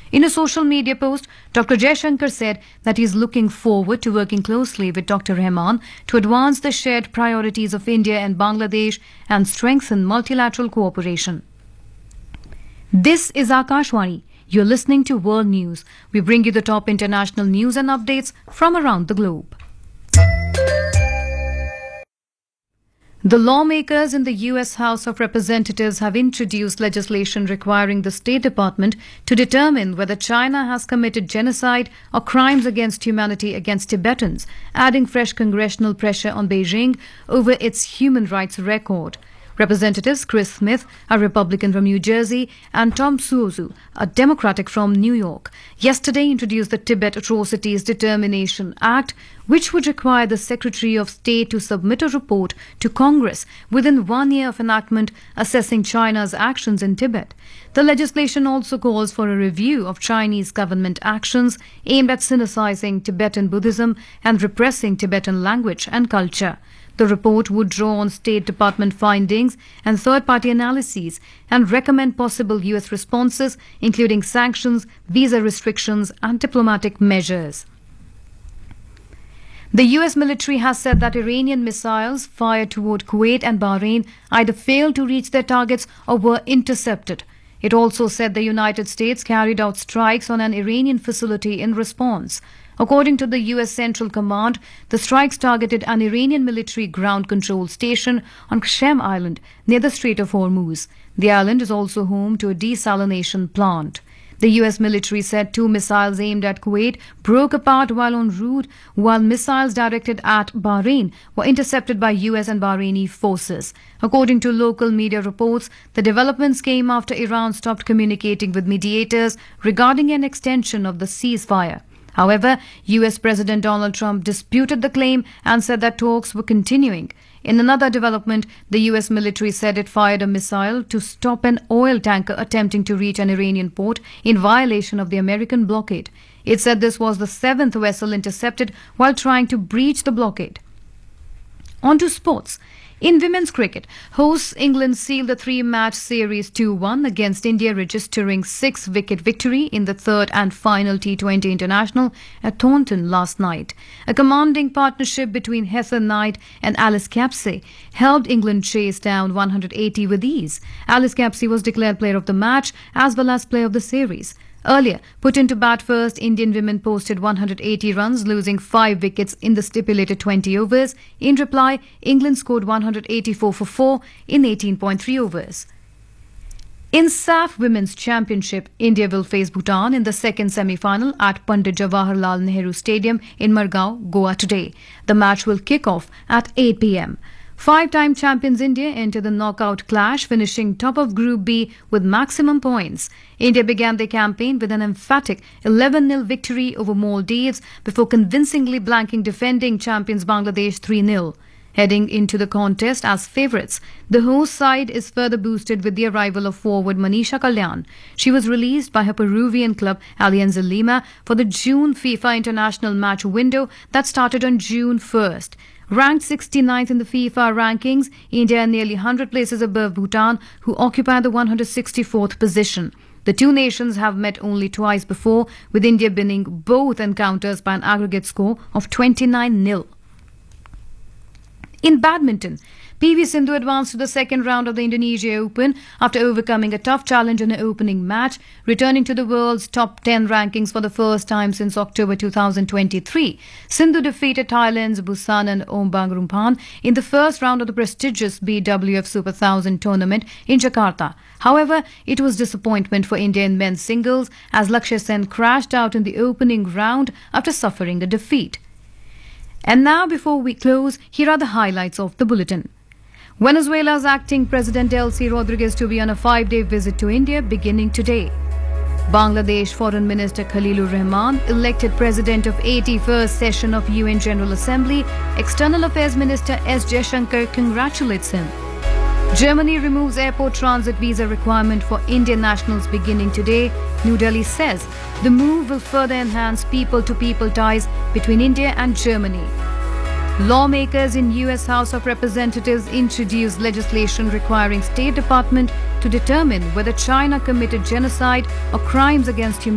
In a social media post, Dr. Jaishankar said that he is looking forward to working closely with Dr. Rahman to advance the shared priorities of India and Bangladesh and strengthen multilateral cooperation. This is Akashwani. You're listening to World News. We bring you the top international news and updates from around the globe. The lawmakers in the U.S. House of Representatives have introduced legislation requiring the State Department to determine whether China has committed genocide or crimes against humanity against Tibetans, adding fresh congressional pressure on Beijing over its human rights record. Representatives Chris Smith, a Republican from New Jersey, and Tom Suozzi, a Democratic from New York, yesterday introduced the Tibet Atrocities Determination Act, which would require the Secretary of State to submit a report to Congress within 1 year of enactment assessing China's actions in Tibet. The legislation also calls for a review of Chinese government actions aimed at sinicizing Tibetan Buddhism and repressing Tibetan language and culture. The report would draw on State Department findings and third-party analyses and recommend possible U.S. responses, including sanctions, visa restrictions, and diplomatic measures. The U.S. military has said that Iranian missiles fired toward Kuwait and Bahrain either failed to reach their targets or were intercepted. It also said the United States carried out strikes on an Iranian facility in response. According to the U.S. Central Command, the strikes targeted an Iranian military ground control station on Qasem Island near the Strait of Hormuz. The island is also home to a desalination plant. The U.S. military said 2 missiles aimed at Kuwait broke apart while en route, while missiles directed at Bahrain were intercepted by U.S. and Bahraini forces. According to local media reports, the developments came after Iran stopped communicating with mediators regarding an extension of the ceasefire. However, U.S. President Donald Trump disputed the claim and said that talks were continuing. In another development, the U.S. military said it fired a missile to stop an oil tanker attempting to reach an Iranian port in violation of the American blockade. It said this was the 7th vessel intercepted while trying to breach the blockade. On to sports. In women's cricket, hosts England sealed the 3-match series 2-1 against India, registering 6-wicket victory in the third and final T20 international at Taunton last night. A commanding partnership between Heather Knight and Alice Capsey helped England chase down 180 with ease. Alice Capsey was declared player of the match as well as player of the series. Earlier, put into bat first, Indian women posted 180 runs, losing 5 wickets in the stipulated 20 overs. In reply, England scored 184 for 4 in 18.3 overs. In SAF Women's Championship, India will face Bhutan in the second semi-final at Pandit Jawaharlal Nehru Stadium in Margao, Goa today. The match will kick off at 8 p.m. 5-time champions India enter the knockout clash, finishing top of Group B with maximum points. India began their campaign with an emphatic 11-0 victory over Maldives before convincingly blanking defending champions Bangladesh 3-0. Heading into the contest as favourites, the host side is further boosted with the arrival of forward Manisha Kalyan. She was released by her Peruvian club Alianza Lima for the June FIFA international match window that started on June 1st. Ranked 69th in the FIFA rankings, India are nearly 100 places above Bhutan, who occupy the 164th position. The two nations have met only twice before, with India winning both encounters by an aggregate score of 29-0. In badminton, PV Sindhu advanced to the second round of the Indonesia Open after overcoming a tough challenge in an opening match, returning to the world's top 10 rankings for the first time since October 2023. Sindhu defeated Thailand's Busanan Ombangrupan in the first round of the prestigious BWF Super 1000 tournament in Jakarta. However, it was disappointment for India in men's singles as Lakshya Sen crashed out in the opening round after suffering a defeat. And now, before we close, here are the highlights of the bulletin. Venezuela's acting President Delcy Rodriguez to be on a 5-day visit to India beginning today. Bangladesh Foreign Minister Khalilur Rahman elected President of 81st session of UN General Assembly. External Affairs Minister S. Jaishankar congratulates him. Germany removes airport transit visa requirement for Indian nationals beginning today. New Delhi says the move will further enhance people-to-people ties between India and Germany. Lawmakers in U.S. House of Representatives introduced legislation requiring State Department to determine whether China committed genocide or crimes against humanity